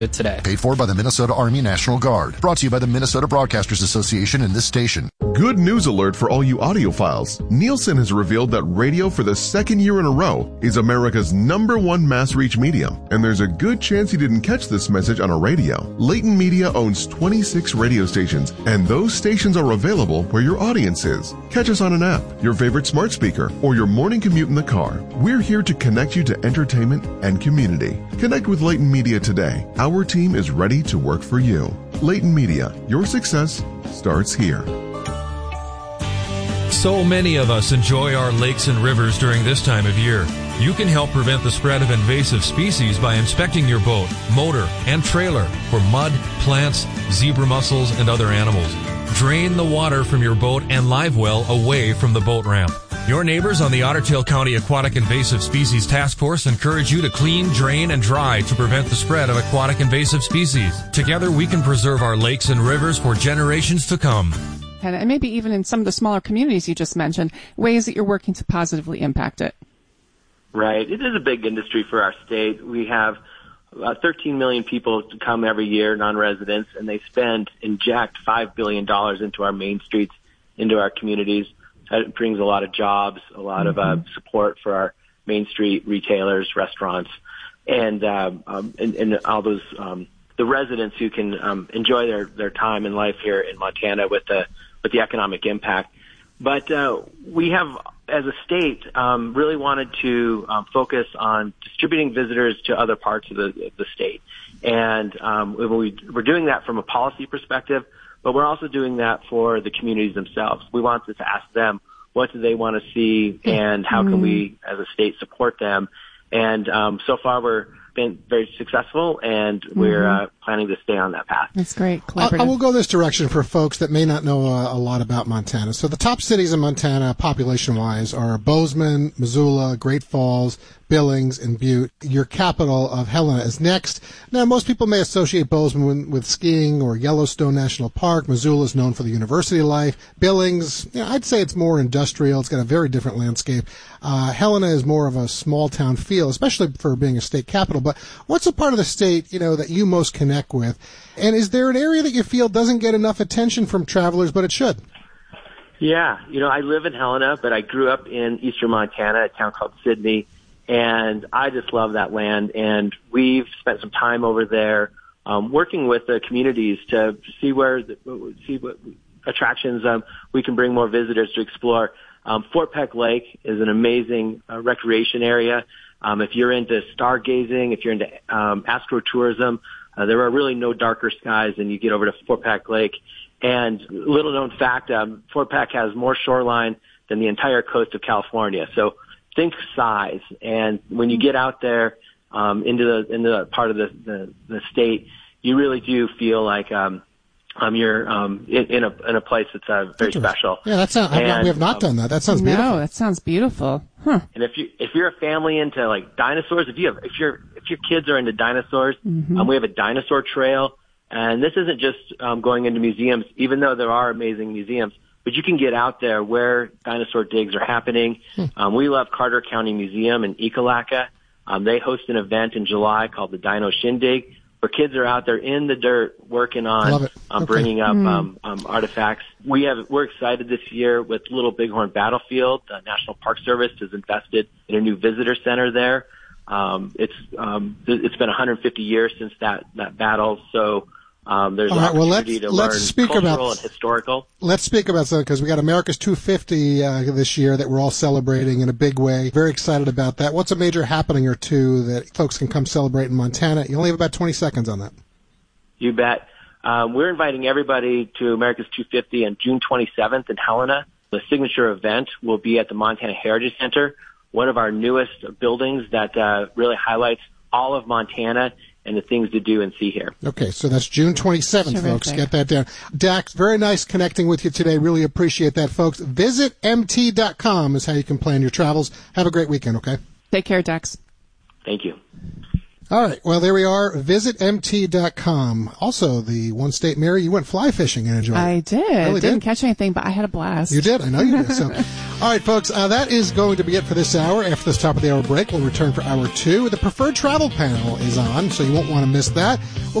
today. Paid for by the Minnesota Army National Guard. Brought to you by the Minnesota Broadcasters Association and this station. Good news alert for all you audiophiles. Nielsen has revealed that radio for the second year in a row is America's #1 mass reach medium. And there's a good chance you didn't catch this message on a radio. Leighton Media owns 26 radio stations, and those stations are available where your audience is. Catch us on an app, your favorite smart speaker, or your morning commute in the car. We're here to connect you to entertainment and community. Connect with Leighton Media today. Our team is ready to work for you. Leighton Media, your success starts here. So many of us enjoy our lakes and rivers during this time of year. You can help prevent the spread of invasive species by inspecting your boat, motor, and trailer for mud, plants, zebra mussels, and other animals. Drain the water from your boat and live well away from the boat ramp. Your neighbors on the Otter Tail County Aquatic Invasive Species Task Force encourage you to clean, drain, and dry to prevent the spread of aquatic invasive species. Together, we can preserve our lakes and rivers for generations to come. And maybe even in some of the smaller communities you just mentioned, ways that you're working to positively impact it. Right. It is a big industry for our state. We have 13 million people come every year, non-residents, and they inject $5 billion into our main streets, into our communities. That brings a lot of jobs, a lot of support for our Main Street retailers, restaurants, and all those the residents who can enjoy their time in life here in Montana with the economic impact. But we have, as a state, really wanted to focus on distributing visitors to other parts of the state, and we're doing that from a policy perspective. But we're also doing that for the communities themselves. We wanted to ask them what do they want to see and how can we, as a state, support them. And so far we're been very successful, and we're planning to stay on that path. That's great. I will go this direction for folks that may not know a lot about Montana. So the top cities in Montana, population-wise, are Bozeman, Missoula, Great Falls, Billings, and Butte. Your capital of Helena is next. Now, most people may associate Bozeman with skiing or Yellowstone National Park. Missoula is known for the university life. Billings, I'd say it's more industrial. It's got a very different landscape. Helena is more of a small-town feel, especially for being a state capital. But what's a part of the state, that you most connect with? And is there an area that you feel doesn't get enough attention from travelers, but it should? Yeah. I live in Helena, but I grew up in eastern Montana, a town called Sidney. And I just love that land, and we've spent some time over there working with the communities to see what attractions we can bring more visitors to explore. Fort Peck Lake is an amazing recreation area. If you're into stargazing, if you're into astrotourism, there are really no darker skies than you get over to Fort Peck Lake. And little known fact, Fort Peck has more shoreline than the entire coast of California. So think size, and when you get out there into the part of the state, you really do feel like you're in a place that's very special. Yeah, we have not done that. That sounds beautiful. No, that sounds beautiful. Huh. And if you're a family into like dinosaurs, if your kids are into dinosaurs, we have a dinosaur trail, and this isn't just going into museums, even though there are amazing museums. But you can get out there where dinosaur digs are happening. We love Carter County Museum in Ekalaka. They host an event in July called the Dino Shindig, where kids are out there in the dirt working on bringing up artifacts. We're excited this year with Little Bighorn Battlefield. The National Park Service has invested in a new visitor center there. It's been 150 years since that battle, so there's an opportunity to learn cultural and historical. Let's speak about something, because we got America's 250 this year that we're all celebrating in a big way. Very excited about that. What's a major happening or two that folks can come celebrate in Montana? You only have about 20 seconds on that. You bet. We're inviting everybody to America's 250 on June 27th in Helena. The signature event will be at the Montana Heritage Center, one of our newest buildings that really highlights all of Montana and the things to do and see here. Okay, so that's June 27th, folks. Get that down. Dax, very nice connecting with you today. Really appreciate that, folks. Visit mt.com is how you can plan your travels. Have a great weekend, okay? Take care, Dax. Thank you. All right. Well, there we are. VisitMT.com. Also, the one state, Mary, you went fly fishing and enjoyed it. I did. Really Didn't did? catch anything, but I had a blast. You did. I know you did. So, all right, folks, that is going to be it for this hour. After this top of the hour break, we'll return for hour 2. The preferred travel panel is on, so you won't want to miss that. We'll